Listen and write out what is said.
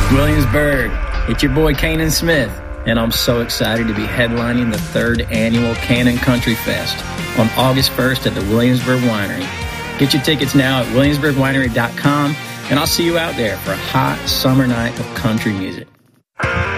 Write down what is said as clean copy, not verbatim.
Williamsburg, it's your boy Kanan Smith, and I'm so excited to be headlining the 3rd annual Cannon Country Fest on August 1st at the Williamsburg Winery. Get your tickets now at williamsburgwinery.com, and I'll see you out there for a hot summer night of country music.